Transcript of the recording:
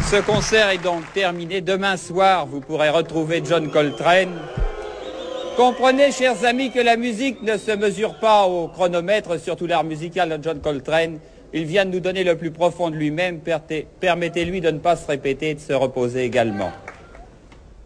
Ce concert est donc terminé. Demain soir, vous pourrez retrouver John Coltrane. Comprenez, chers amis, que la musique ne se mesure pas au chronomètre, surtout l'art musical de John Coltrane. Il vient de nous donner le plus profond de lui-même. Permettez-lui de ne pas se répéter et de se reposer également.